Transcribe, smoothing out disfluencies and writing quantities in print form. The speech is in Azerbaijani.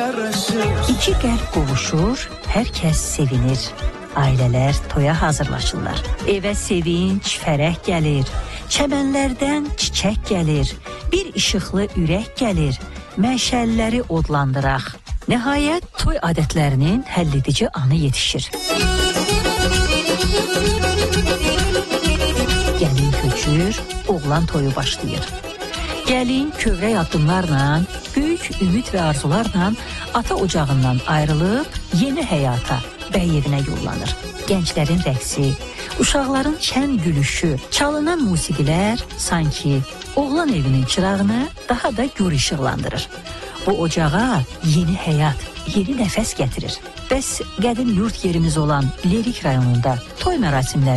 İki qəlb qovuşur, hər kəs sevinir. Ailələr toya hazırlaşırlar. Evə sevinç, fərəh gəlir. Çəmənlərdən çiçək gəlir. Bir işıqlı ürək gəlir. Məşəlləri odlandıraq. Nəhayət, toy adətlərinin həlledici anı yetişir. Gəlin köçür, oğlan toyu başlayır. Gəlin kövrək addımlarla, böyük ümid və arzularla ata ocağından ayrılıb yeni həyata, bəy evinə yollanır. Gənclərin rəqsi, uşaqların şən gülüşü, çalınan musiqilər sanki oğlan evinin çırağını daha da gür işıqlandırır. Bu ocağa yeni həyat, yeni nəfəs gətirir. Bəs qədim yurt yerimiz olan Lerik rayonunda toy mərasimləri